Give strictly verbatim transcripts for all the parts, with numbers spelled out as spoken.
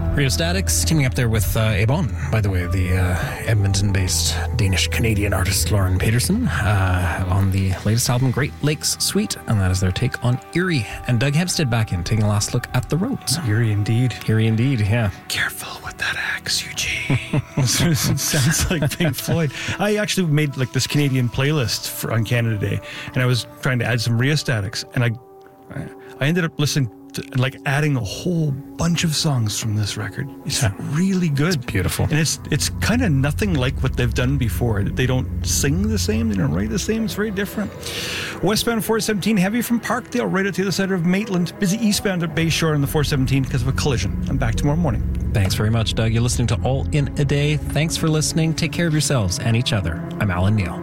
Rheostatics teaming up there with uh, Ebon, by the way, the uh, Edmonton-based Danish-Canadian artist Lauren Peterson uh, on the latest album Great Lakes Suite, and that is their take on Erie. And Doug Hempstead back in, taking a last look at the roads. Erie indeed. Erie indeed, yeah. Careful with that axe, Eugene. It sounds like Pink Floyd. I actually made like this Canadian playlist for, on Canada Day, and I was trying to add some Rheostatics, and I, I ended up listening to, like adding a whole bunch of songs from this record. It's yeah. really good. It's beautiful. And it's it's kind of nothing like what they've done before. They don't sing the same, they don't write the same, it's very different. Westbound four seventeen, heavy from Parkdale right out to the side of Maitland. Busy eastbound at Bayshore on the four seventeen because of a collision. I'm back tomorrow morning. Thanks very much, Doug. You're listening to All in a Day. Thanks for listening. Take care of yourselves and each other. I'm Alan Neal.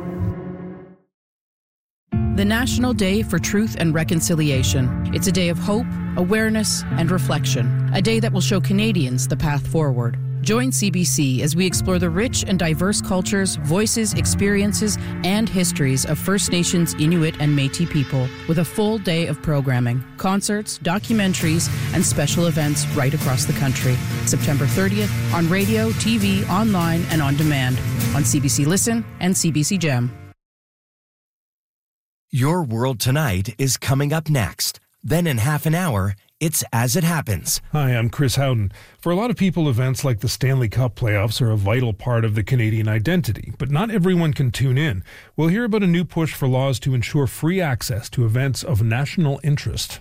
The National Day for Truth and Reconciliation. It's a day of hope, awareness, and reflection. A day that will show Canadians the path forward. Join C B C as we explore the rich and diverse cultures, voices, experiences, and histories of First Nations, Inuit, and Métis people with a full day of programming, concerts, documentaries, and special events right across the country. September thirtieth on radio, T V, online, and on demand on C B C Listen and C B C Gem. Your World Tonight is coming up next. Then in half an hour, it's As It Happens. Hi, I'm Chris Howden. For a lot of people, events like the Stanley Cup playoffs are a vital part of the Canadian identity, but not everyone can tune in. We'll hear about a new push for laws to ensure free access to events of national interest.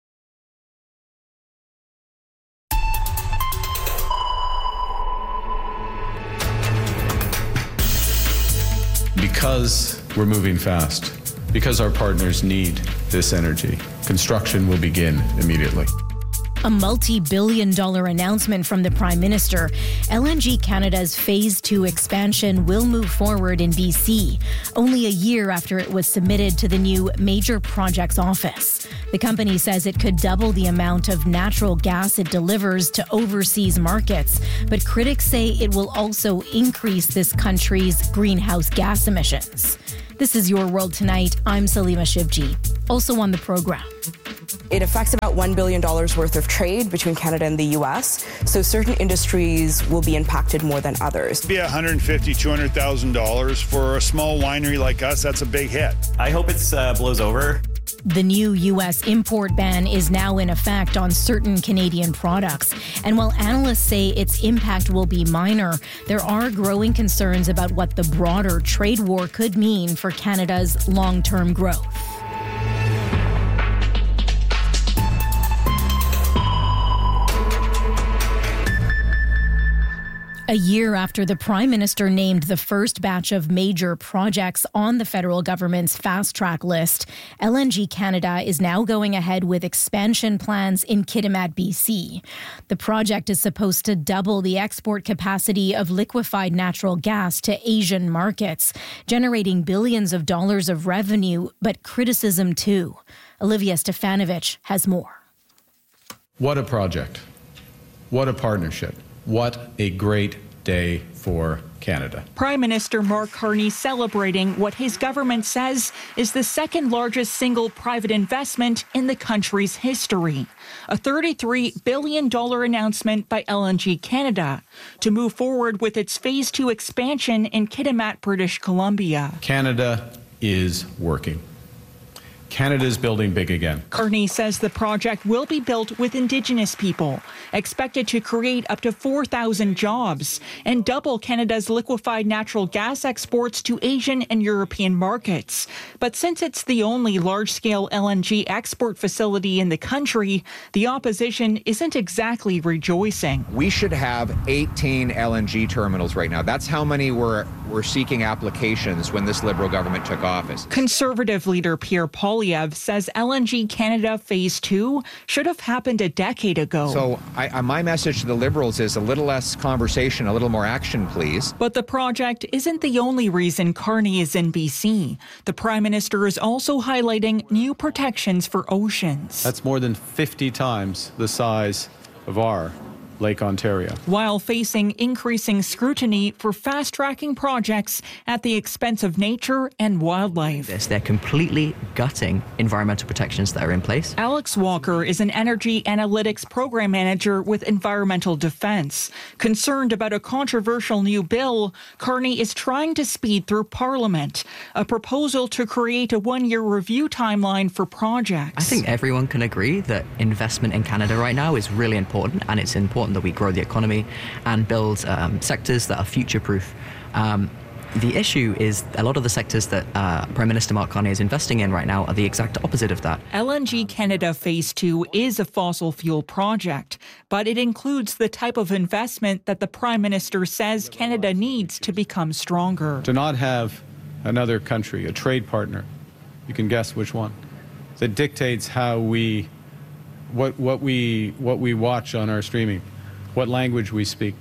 Because we're moving fast. Because our partners need this energy, construction will begin immediately. A multi-billion dollar announcement from the Prime Minister. L N G Canada's Phase two expansion will move forward in B C, only a year after it was submitted to the new Major Projects Office. The company says it could double the amount of natural gas it delivers to overseas markets, but critics say it will also increase this country's greenhouse gas emissions. This is Your World Tonight. I'm Salima Shivji. Also on the program. It affects about one billion dollars worth of trade between Canada and the U S, so certain industries will be impacted more than others. It'd be one hundred fifty thousand dollars, two hundred thousand dollars for a small winery like us. That's a big hit. I hope it uh, blows over. The new U S import ban is now in effect on certain Canadian products. And while analysts say its impact will be minor, there are growing concerns about what the broader trade war could mean for Canada's long-term growth. A year after the Prime Minister named the first batch of major projects on the federal government's fast-track list, L N G Canada is now going ahead with expansion plans in Kitimat, B C. The project is supposed to double the export capacity of liquefied natural gas to Asian markets, generating billions of dollars of revenue, but criticism too. Olivia Stefanovic has more. What a project. What a partnership. What a great day for Canada. Prime Minister Mark Carney celebrating what his government says is the second largest single private investment in the country's history. A thirty-three billion dollars announcement by L N G Canada to move forward with its Phase two expansion in Kitimat, British Columbia. Canada is working. Canada is building big again. Carney says the project will be built with Indigenous people, expected to create up to four thousand jobs and double Canada's liquefied natural gas exports to Asian and European markets. But since it's the only large-scale L N G export facility in the country, the opposition isn't exactly rejoicing. We should have eighteen L N G terminals right now. That's how many were, were seeking applications when this Liberal government took office. Conservative leader Pierre Poilievre says L N G Canada Phase two should have happened a decade ago. So I, my message to the Liberals is a little less conversation, a little more action, please. But the project isn't the only reason Carney is in B C. The Prime Minister is also highlighting new protections for oceans. That's more than fifty times the size of our Lake Ontario. While facing increasing scrutiny for fast-tracking projects at the expense of nature and wildlife. This, they're completely gutting environmental protections that are in place. Alex Walker is an energy analytics program manager with Environmental Defence. Concerned about a controversial new bill, Carney is trying to speed through Parliament, a proposal to create a one-year review timeline for projects. I think everyone can agree that investment in Canada right now is really important, and it's important that we grow the economy and build um, sectors that are future-proof. Um, the issue is a lot of the sectors that uh, Prime Minister Mark Carney is investing in right now are the exact opposite of that. L N G Canada Phase two is a fossil fuel project, but it includes the type of investment that the Prime Minister says Canada needs to become stronger. To not have another country, a trade partner, you can guess which one, that dictates how we, what, what we, what we watch on our streaming, what language we speak,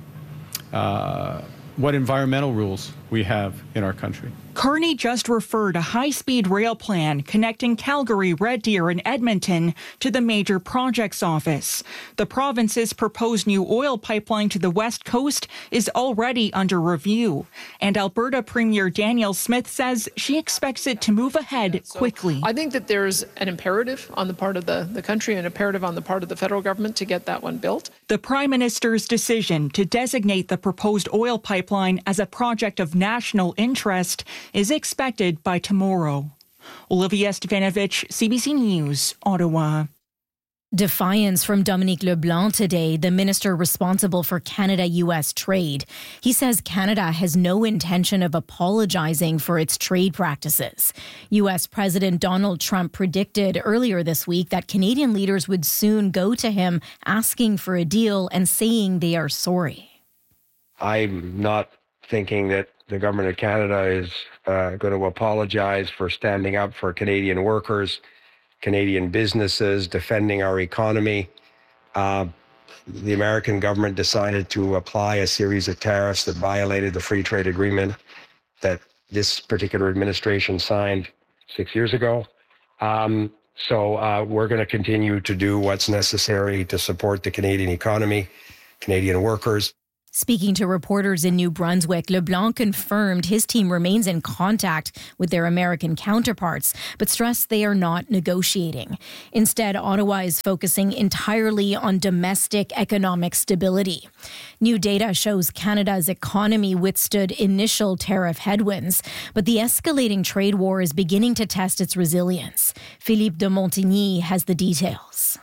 uh, what environmental rules we have in our country. Carney just referred a high-speed rail plan connecting Calgary, Red Deer, and Edmonton to the major projects office. The province's proposed new oil pipeline to the west coast is already under review, and Alberta Premier Danielle Smith says she expects it to move ahead quickly. So I think that there's an imperative on the part of the, the country, an imperative on the part of the federal government to get that one built. The Prime Minister's decision to designate the proposed oil pipeline as a project of national interest is expected by tomorrow. Olivia Stefanovich, C B C News, Ottawa. Defiance from Dominic LeBlanc today, the minister responsible for Canada-U S trade. He says Canada has no intention of apologizing for its trade practices. U S President Donald Trump predicted earlier this week that Canadian leaders would soon go to him asking for a deal and saying they are sorry. I'm not thinking that the government of Canada is uh, going to apologize for standing up for Canadian workers, Canadian businesses, defending our economy. Uh, the American government decided to apply a series of tariffs that violated the free trade agreement that this particular administration signed six years ago. Um, so uh, we're going to continue to do what's necessary to support the Canadian economy, Canadian workers. Speaking to reporters in New Brunswick, LeBlanc confirmed his team remains in contact with their American counterparts, but stressed they are not negotiating. Instead, Ottawa is focusing entirely on domestic economic stability. New data shows Canada's economy withstood initial tariff headwinds, but the escalating trade war is beginning to test its resilience. Philippe de Montigny has the details.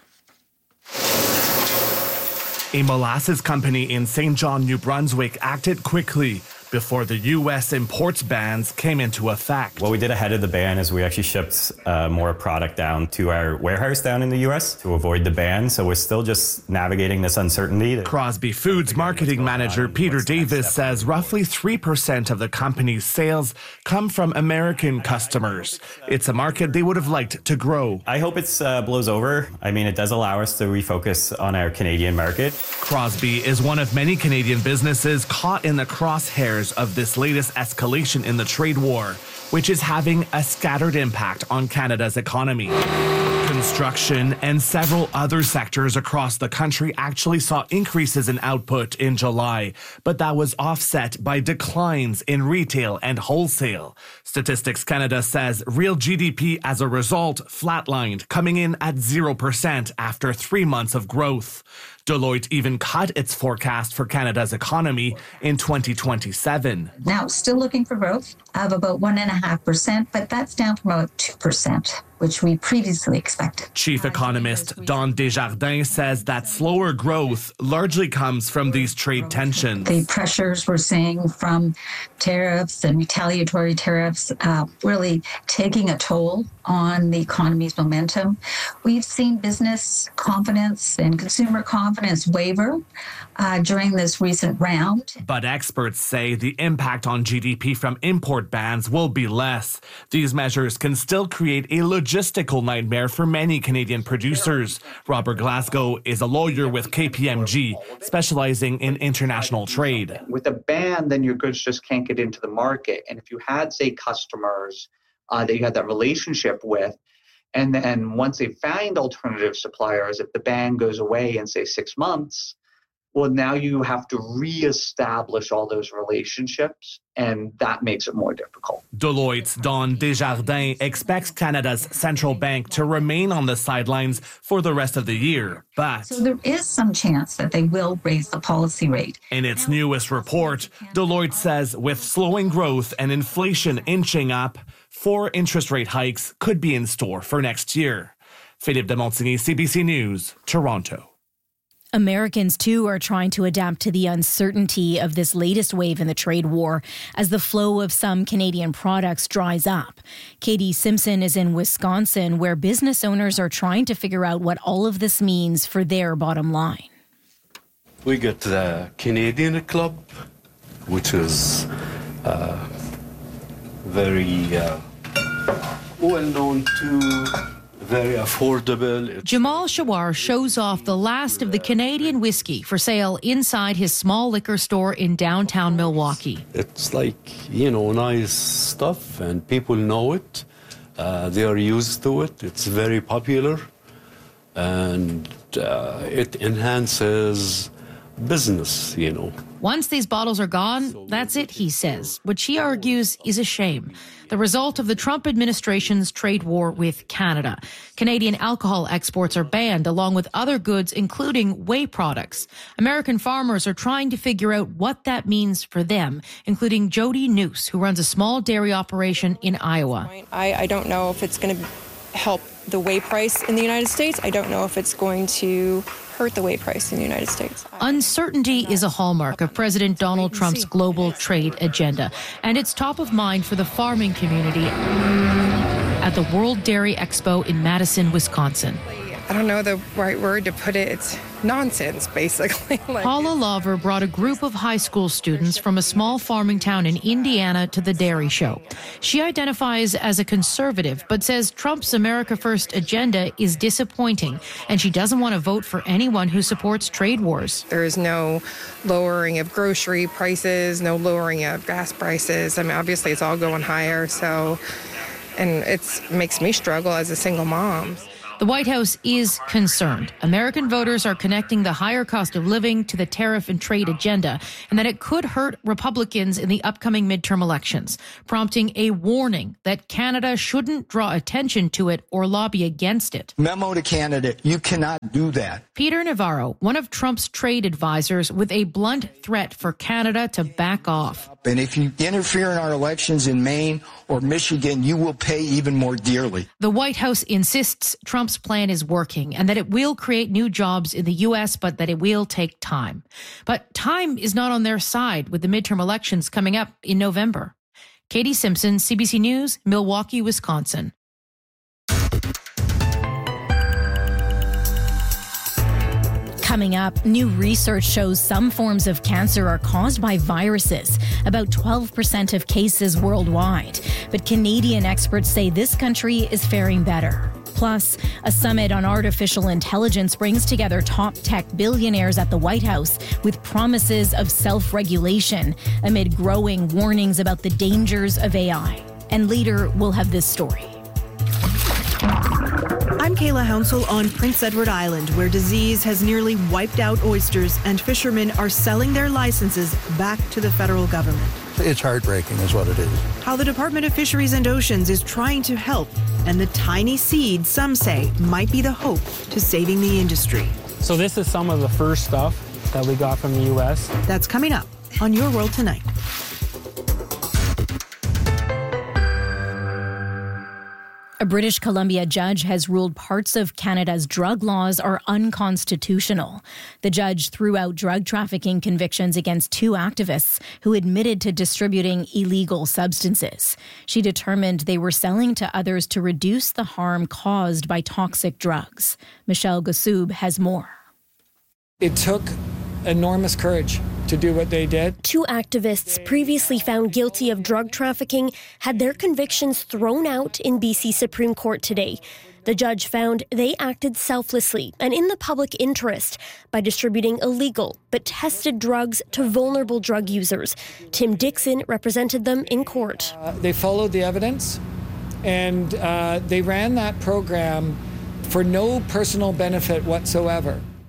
A molasses company in Saint John, New Brunswick acted quickly before the U S imports bans came into effect. What we did ahead of the ban is we actually shipped uh, more product down to our warehouse down in the U S to avoid the ban. So we're still just navigating this uncertainty. Crosby Foods marketing manager Peter Davis says roughly three percent of the company's sales come from American customers. It's a market they would have liked to grow. I hope it uh, blows over. I mean, it does allow us to refocus on our Canadian market. Crosby is one of many Canadian businesses caught in the crosshairs of this latest escalation in the trade war, which is having a scattered impact on Canada's economy. Construction and several other sectors across the country actually saw increases in output in July, but that was offset by declines in retail and wholesale. Statistics Canada says real G D P as a result flatlined, coming in at zero percent after three months of growth. Deloitte even cut its forecast for Canada's economy in twenty twenty-seven. Now, still looking for growth of about one point five percent, but that's down from about two percent, which we previously expected. Chief economist Don Desjardins says that slower growth largely comes from these trade tensions. The pressures we're seeing from tariffs and retaliatory tariffs uh, really taking a toll on the economy's momentum. We've seen business confidence and consumer confidence waver uh, during this recent round. But experts say the impact on G D P from import bans will be less. These measures can still create a logistical nightmare for many Canadian producers. Robert Glasgow is a lawyer with K P M G, specializing in international trade. With a ban, then your goods just can't get into the market. And if you had, say, customers uh, that you had that relationship with, and then once they find alternative suppliers, if the ban goes away in, say, six months, well, now you have to reestablish all those relationships, and that makes it more difficult. Deloitte's Don Desjardins expects Canada's central bank to remain on the sidelines for the rest of the year, but So there is some chance that they will raise the policy rate. in its newest report, Deloitte says with slowing growth and inflation inching up, four interest rate hikes could be in store for next year. Philippe de Montigny, C B C News, Toronto. Americans, too, are trying to adapt to the uncertainty of this latest wave in the trade war as the flow of some Canadian products dries up. Katie Simpson is in Wisconsin, where business owners are trying to figure out what all of this means for their bottom line. We got the Canadian Club, which is uh, very uh, well known to. Very affordable. Jamal Shawar shows off the last of the Canadian whiskey for sale inside his small liquor store in downtown Milwaukee. It's like, you know, nice stuff and people know it. Uh, they are used to it. It's very popular and uh, it enhances business, you know. Once these bottles are gone, that's it, he says, which he argues is a shame. The result of the Trump administration's trade war with Canada. Canadian alcohol exports are banned along with other goods, including whey products. American farmers are trying to figure out what that means for them, including Jody Noose, who runs a small dairy operation in Iowa. I, I don't know if it's going to help the whey price in the United States. I don't know if it's going to hurt the whey price in the United States. Uncertainty is a hallmark of President Donald Trump's global trade agenda, and it's top of mind for the farming community at the World Dairy Expo in Madison, Wisconsin. I don't know the right word to put it. It's nonsense, basically. Like, Paula Lover brought a group of high school students from a small farming town in Indiana to the dairy show. She identifies as a conservative, but says Trump's America First agenda is disappointing, and she doesn't want to vote for anyone who supports trade wars. There is no lowering of grocery prices, no lowering of gas prices. I mean, obviously, it's all going higher, so, and it makes me struggle as a single mom. The White House is concerned. American voters are connecting the higher cost of living to the tariff and trade agenda, and that it could hurt Republicans in the upcoming midterm elections, prompting a warning that Canada shouldn't draw attention to it or lobby against it. Memo to Canada, you cannot do that. Peter Navarro, one of Trump's trade advisors, with a blunt threat for Canada to back off. And if you interfere in our elections in Maine or Michigan, you will pay even more dearly. The White House insists Trump's plan is working and that it will create new jobs in the U S, but that it will take time. But time is not on their side with the midterm elections coming up in November. Katie Simpson, C B C News, Milwaukee, Wisconsin. Coming up, new research shows some forms of cancer are caused by viruses, about twelve percent of cases worldwide. But Canadian experts say this country is faring better. Plus, a summit on artificial intelligence brings together top tech billionaires at the White House with promises of self-regulation amid growing warnings about the dangers of A I. And later, we'll have this story. I'm Kayla Hounsell on Prince Edward Island, where disease has nearly wiped out oysters and fishermen are selling their licenses back to the federal government. It's heartbreaking is what it is. How the Department of Fisheries and Oceans is trying to help, and the tiny seed, some say, might be the hope to saving the industry. So this is some of the first stuff that we got from the U S. That's coming up on Your World Tonight. A British Columbia judge has ruled parts of Canada's drug laws are unconstitutional. The judge threw out drug trafficking convictions against two activists who admitted to distributing illegal substances. She determined they were selling to others to reduce the harm caused by toxic drugs. Michelle Gassoub has more. It took enormous courage to do what they did. Two activists previously found guilty of drug trafficking had their convictions thrown out in B C Supreme Court today. The judge found they acted selflessly and in the public interest by distributing illegal but tested drugs to vulnerable drug users. Tim Dixon represented them in court. Uh, they followed the evidence and uh, they ran that program for no personal benefit whatsoever.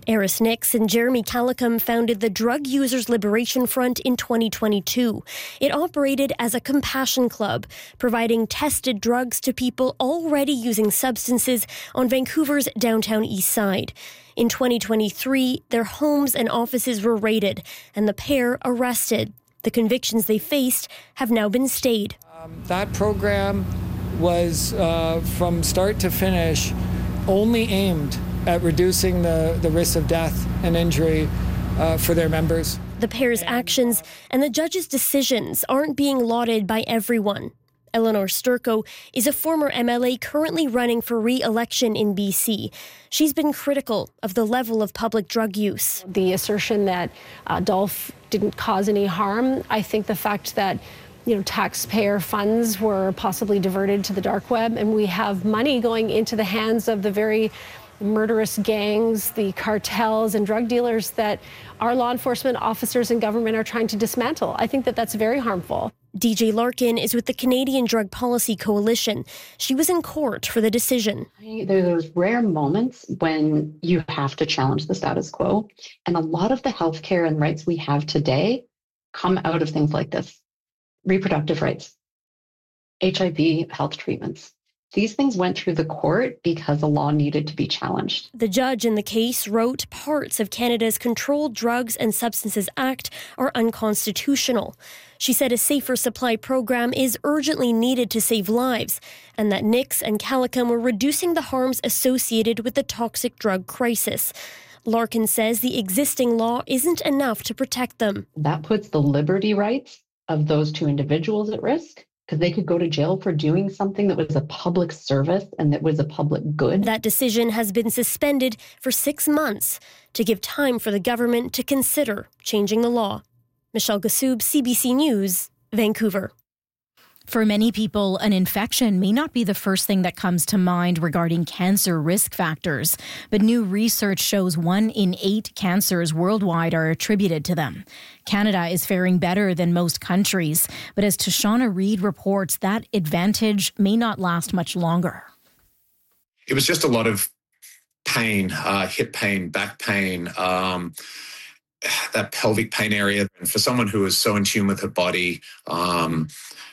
Eris Nix and Jeremy Calicum founded the Drug Users Liberation Front in twenty twenty-two. It operated as a compassion club, providing tested drugs to people already using substances on Vancouver's downtown east side. In twenty twenty-three, their homes and offices were raided, and the pair arrested. The convictions they faced have now been stayed. Um, that program was, uh, from start to finish, only aimed at reducing the, the risk of death and injury uh, for their members. The pair's actions and the judge's decisions aren't being lauded by everyone. Eleanor Sturco is a former M L A currently running for re-election in B C. She's been critical of the level of public drug use. The assertion that uh, Dolph didn't cause any harm, I think the fact that you know, taxpayer funds were possibly diverted to the dark web, and we have money going into the hands of the very murderous gangs, the cartels and drug dealers that our law enforcement officers and government are trying to dismantle. I think that that's very harmful. D J Larkin is with the Canadian Drug Policy Coalition. She was in court for the decision. There are those rare moments when you have to challenge the status quo. And a lot of the healthcare and rights we have today come out of things like this. Reproductive rights, H I V health treatments. These things went through the court because the law needed to be challenged. The judge in the case wrote parts of Canada's Controlled Drugs and Substances Act are unconstitutional. She said a safer supply program is urgently needed to save lives, and that Nix and Calicum were reducing the harms associated with the toxic drug crisis. Larkin says the existing law isn't enough to protect them. That puts the liberty rights of those two individuals at risk, because they could go to jail for doing something that was a public service and that was a public good. That decision has been suspended for six months to give time for the government to consider changing the law. Michelle Gassoub, C B C News, Vancouver. For many people, an infection may not be the first thing that comes to mind regarding cancer risk factors, but new research shows one in eight cancers worldwide are attributed to them. Canada is faring better than most countries, but as Tashana Reid reports, that advantage may not last much longer. It was just a lot of pain, uh, hip pain, back pain, um, that pelvic pain area. And for someone who is so in tune with her body, um,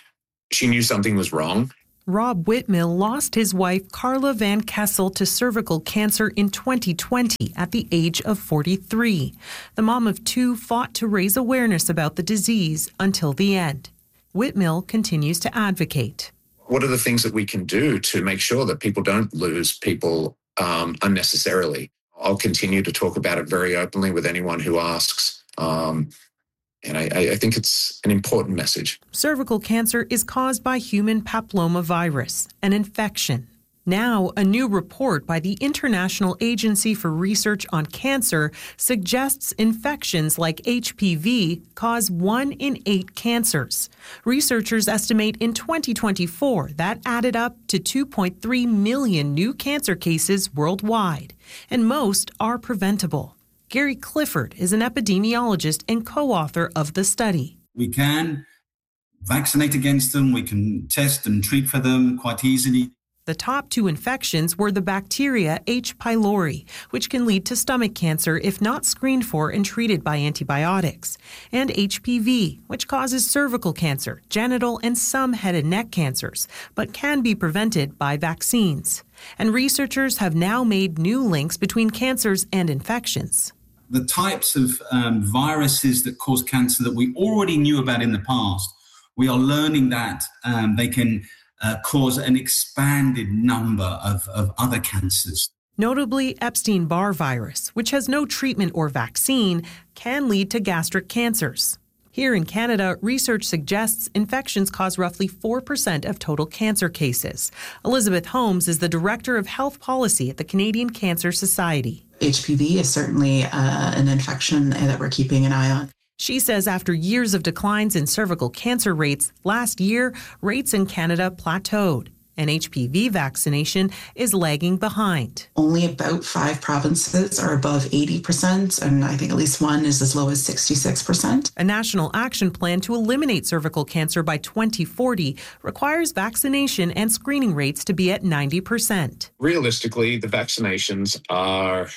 she knew something was wrong. Rob Whitmill lost his wife, Carla Van Kessel, to cervical cancer in twenty twenty at the age of forty-three. The mom of two fought to raise awareness about the disease until the end. Whitmill continues to advocate. What are the things that we can do to make sure that people don't lose people um, unnecessarily? I'll continue to talk about it very openly with anyone who asks. Um, And I, I think it's an important message. Cervical cancer is caused by human papillomavirus, an infection. Now, a new report by the International Agency for Research on Cancer suggests infections like H P V cause one in eight cancers. Researchers estimate in twenty twenty-four that added up to two point three million new cancer cases worldwide, and most are preventable. Gary Clifford is an epidemiologist and co-author of the study. We can vaccinate against them. We can test and treat for them quite easily. The top two infections were the bacteria H. pylori, which can lead to stomach cancer if not screened for and treated by antibiotics, and H P V, which causes cervical cancer, genital, and some head and neck cancers, but can be prevented by vaccines. And researchers have now made new links between cancers and infections. The types of um, viruses that cause cancer that we already knew about in the past, we are learning that um, they can uh, cause an expanded number of, of other cancers. Notably, Epstein-Barr virus, which has no treatment or vaccine, can lead to gastric cancers. Here in Canada, research suggests infections cause roughly four percent of total cancer cases. Elizabeth Holmes is the Director of Health Policy at the Canadian Cancer Society. H P V is certainly uh, an infection that we're keeping an eye on. She says after years of declines in cervical cancer rates, last year, rates in Canada plateaued, and H P V vaccination is lagging behind. Only about five provinces are above eighty percent, and I think at least one is as low as sixty-six percent. A national action plan to eliminate cervical cancer by twenty forty requires vaccination and screening rates to be at ninety percent. Realistically, the vaccinations are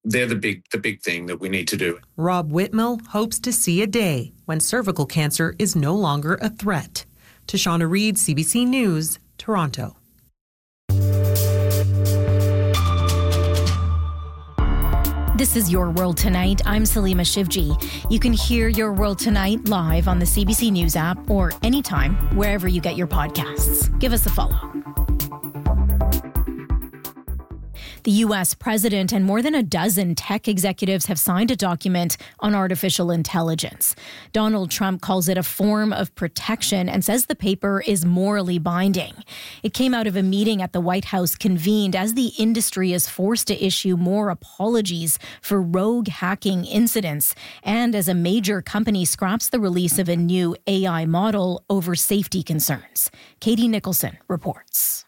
they're the big the big thing that we need to do. Rob Whitmill hopes to see a day when cervical cancer is no longer a threat. Tashana Reed, C B C News, Toronto. This is Your World Tonight. I'm Salima Shivji. You can hear Your World Tonight live on the C B C News app or anytime, wherever you get your podcasts. Give us a follow. The U S president and more than a dozen tech executives have signed a document on artificial intelligence. Donald Trump calls it a form of protection and says the paper is morally binding. It came out of a meeting at the White House convened as the industry is forced to issue more apologies for rogue hacking incidents and as a major company scraps the release of a new A I model over safety concerns. Katie Nicholson reports.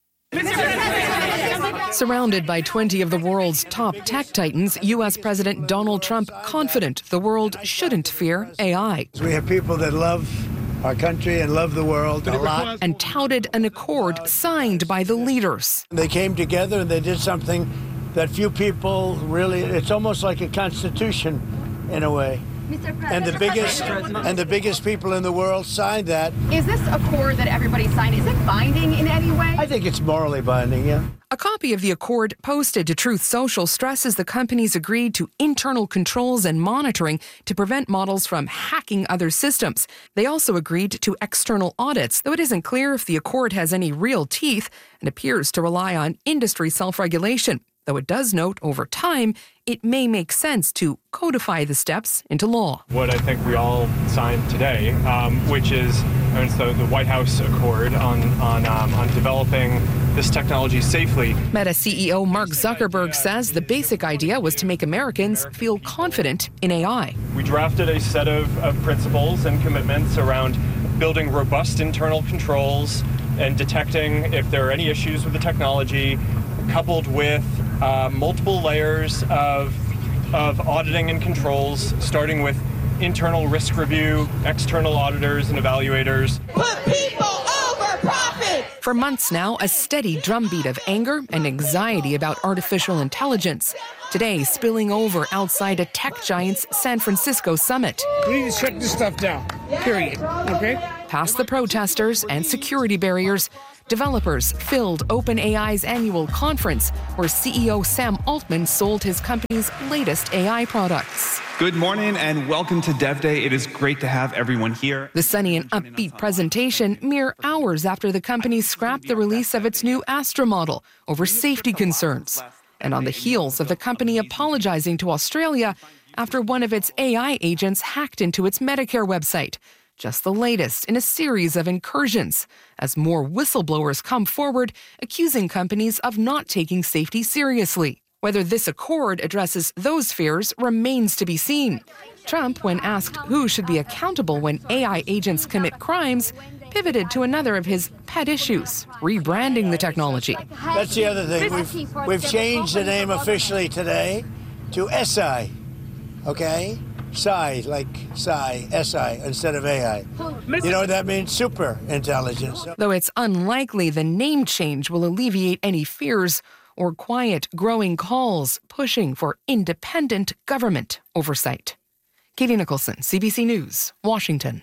Surrounded by twenty of the world's top tech titans, U S President Donald Trump confident the world shouldn't fear A I. We have people that love our country and love the world a lot. And touted an accord signed by the leaders. They came together and they did something that few people really, it's almost like a constitution in a way. And the biggest and the biggest people in the world signed that. Is this accord that everybody signed, is it binding in any way? I think it's morally binding, yeah. A copy of the accord posted to Truth Social stresses the companies agreed to internal controls and monitoring to prevent models from hacking other systems. They also agreed to external audits, though it isn't clear if the accord has any real teeth and appears to rely on industry self-regulation. Though it does note over time, it may make sense to codify the steps into law. What I think we all signed today, um, which is it's the, the White House Accord on on, um, on developing this technology safely. Meta C E O Mark Zuckerberg says the basic idea was to make Americans feel confident in A I. We drafted a set of, of principles and commitments around building robust internal controls and detecting if there are any issues with the technology, coupled with uh, multiple layers of, of auditing and controls, starting with internal risk review, external auditors and evaluators. Put people over profit! For months now, a steady drumbeat of anger and anxiety about artificial intelligence. Today, spilling over outside a tech giant's San Francisco summit. We need to shut this stuff down, period, okay? Past the protesters and security barriers, developers filled OpenAI's annual conference where C E O Sam Altman sold his company's latest A I products. Good morning and welcome to Dev Day. It is great to have everyone here. The sunny and upbeat presentation mere hours after the company scrapped the release of its new Astra model over safety concerns. And on the heels of the company apologizing to Australia after one of its A I agents hacked into its Medicare website. Just the latest in a series of incursions as more whistleblowers come forward accusing companies of not taking safety seriously. Whether this accord addresses those fears remains to be seen. Trump, when asked who should be accountable when A I agents commit crimes, pivoted to another of his pet issues, rebranding the technology. That's the other thing. We've, we've changed the name officially today to S I, okay? Psi, like Psi, S I, instead of A I. You know what that means? Super intelligence. Though it's unlikely the name change will alleviate any fears or quiet growing calls pushing for independent government oversight. Katie Nicholson, C B C News, Washington.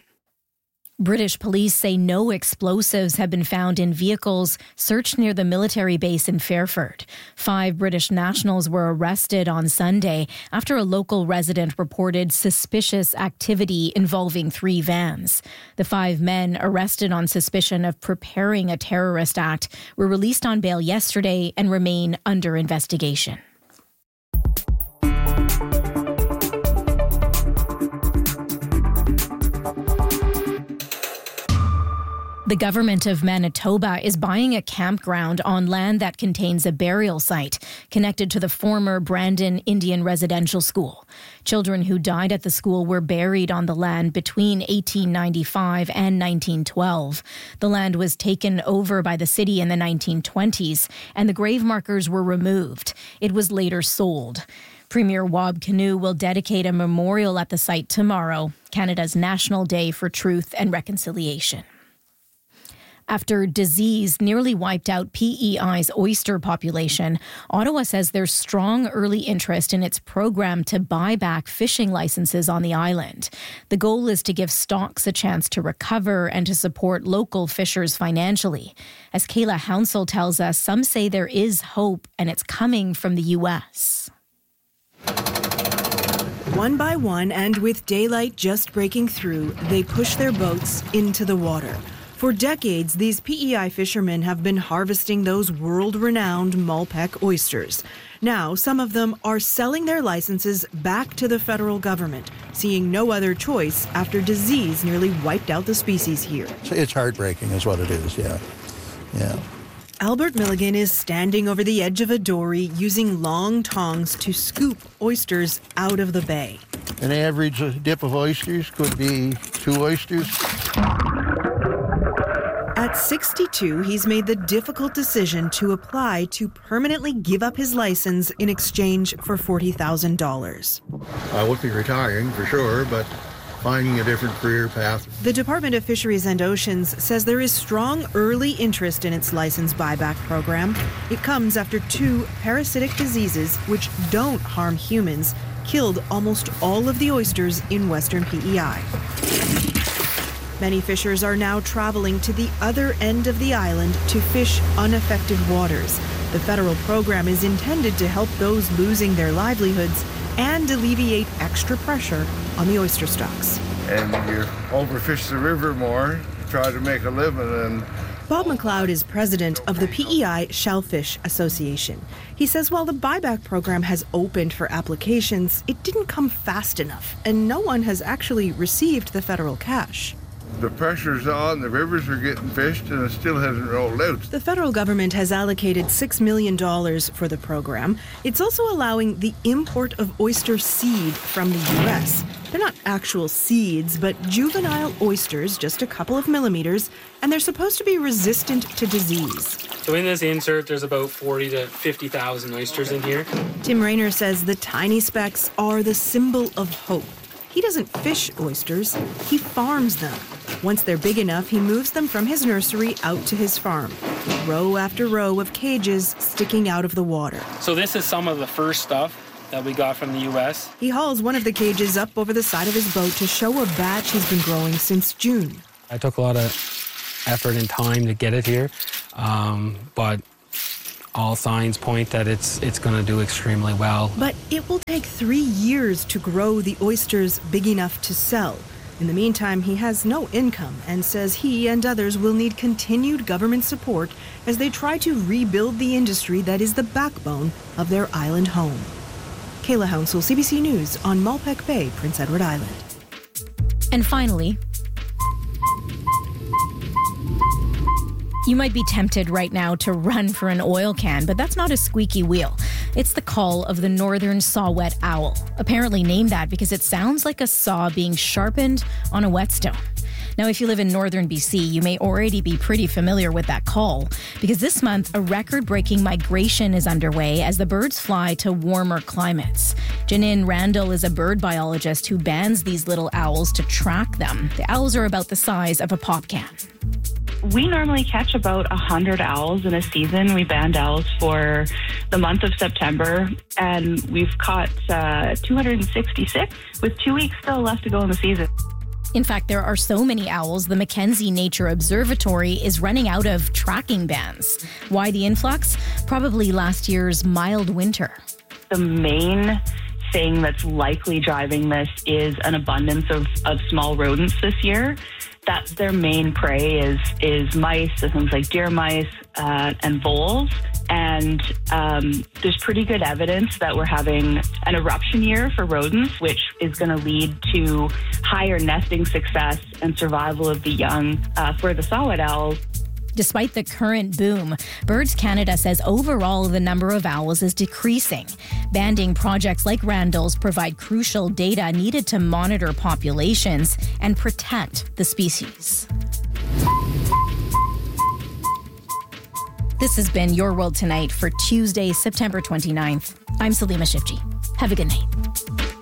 British police say no explosives have been found in vehicles searched near the military base in Fairford. Five British nationals were arrested on Sunday after a local resident reported suspicious activity involving three vans. The five men arrested on suspicion of preparing a terrorist act were released on bail yesterday and remain under investigation. The government of Manitoba is buying a campground on land that contains a burial site connected to the former Brandon Indian Residential School. Children who died at the school were buried on the land between eighteen ninety-five and nineteen twelve. The land was taken over by the city in the nineteen twenties, and the grave markers were removed. It was later sold. Premier Wab Kinew will dedicate a memorial at the site tomorrow, Canada's National Day for Truth and Reconciliation. After disease nearly wiped out P E I's oyster population, Ottawa says there's strong early interest in its program to buy back fishing licenses on the island. The goal is to give stocks a chance to recover and to support local fishers financially. As Kayla Hounsell tells us, some say there is hope and it's coming from the U S. One by one, and with daylight just breaking through, they push their boats into the water. For decades, these P E I fishermen have been harvesting those world-renowned Malpeque oysters. Now, some of them are selling their licenses back to the federal government, seeing no other choice after disease nearly wiped out the species here. It's heartbreaking is what it is, yeah. Yeah. Albert Milligan is standing over the edge of a dory using long tongs to scoop oysters out of the bay. An average dip of oysters could be two oysters. At sixty-two, he's made the difficult decision to apply to permanently give up his license in exchange for forty thousand dollars. I would be retiring for sure, but finding a different career path. The Department of Fisheries and Oceans says there is strong early interest in its license buyback program. It comes after two parasitic diseases, which don't harm humans, killed almost all of the oysters in western P E I. Many fishers are now traveling to the other end of the island to fish unaffected waters. The federal program is intended to help those losing their livelihoods and alleviate extra pressure on the oyster stocks. And you overfish the river more, try to make a living. And Bob McLeod is president of the P E I Shellfish Association. He says while the buyback program has opened for applications, it didn't come fast enough, and no one has actually received the federal cash. The pressure's on, the rivers are getting fished, and it still hasn't rolled out. The federal government has allocated six million dollars for the program. It's also allowing the import of oyster seed from the U S. They're not actual seeds, but juvenile oysters, just a couple of millimeters, and they're supposed to be resistant to disease. So in this insert, there's about forty to fifty thousand oysters in here. Tim Rayner says the tiny specks are the symbol of hope. He doesn't fish oysters, he farms them. Once they're big enough, he moves them from his nursery out to his farm. Row after row of cages sticking out of the water. So this is some of the first stuff that we got from the U S. He hauls one of the cages up over the side of his boat to show a batch he's been growing since June. I took a lot of effort and time to get it here, um, but all signs point that it's it's going to do extremely well. But it will take three years to grow the oysters big enough to sell. In the meantime, he has no income and says he and others will need continued government support as they try to rebuild the industry that is the backbone of their island home. Kayla Hounsell, C B C News on Malpeque Bay, Prince Edward Island. And finally, you might be tempted right now to run for an oil can, but that's not a squeaky wheel. It's the call of the northern saw-whet owl, apparently named that because it sounds like a saw being sharpened on a whetstone. Now, if you live in northern B C, you may already be pretty familiar with that call, because this month, a record-breaking migration is underway as the birds fly to warmer climates. Janine Randall is a bird biologist who bands these little owls to track them. The owls are about the size of a pop can. We normally catch about one hundred owls in a season. We band owls for the month of September, and we've caught uh, two hundred sixty-six with two weeks still left to go in the season. In fact, there are so many owls, the Mackenzie Nature Observatory is running out of tracking bands. Why the influx? Probably last year's mild winter. The main thing that's likely driving this is an abundance of, of small rodents this year. That's their main prey is is mice, so things like deer mice uh, and voles. And um, there's pretty good evidence that we're having an eruption year for rodents, which is going to lead to higher nesting success and survival of the young uh, for the saw-whet owls. Despite the current boom, Birds Canada says overall the number of owls is decreasing. Banding projects like Randall's provide crucial data needed to monitor populations and protect the species. This has been Your World Tonight for Tuesday, September twenty-ninth. I'm Salima Shifji. Have a good night.